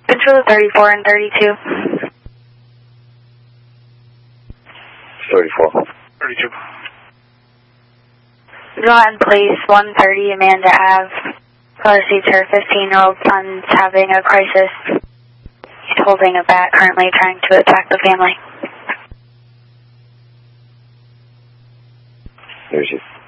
Control 34 and 32. 34. 32. John Place, 130 Amanda Ave. Caller sees her 15-year-old son's having a crisis. He's holding a bat, currently trying to attack the family. There's your